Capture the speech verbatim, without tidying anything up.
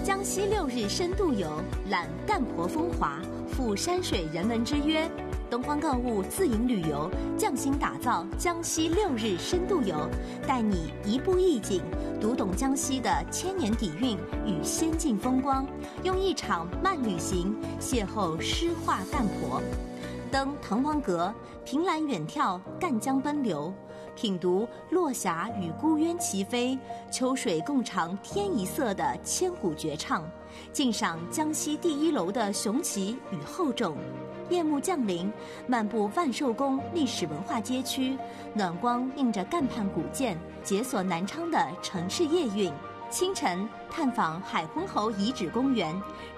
江西六日深度游，览干婆风华，赴山水人文之约。东方购物自营旅游匠心打造江西六日深度游，带你一步一景，读懂江西的千年底蕴与先进风光，用一场慢旅行邂逅诗画干婆。登滕王阁，凭栏远眺赣江奔流，品读落霞与孤鸢齐飞，秋水共长天一色的千古绝唱，尽赏江西第一楼的雄奇与厚重。夜幕降临，漫步万寿宫历史文化街区，暖光映着赣畔古建，解锁南昌的城市夜韵。清晨探访海昏侯遗址公园，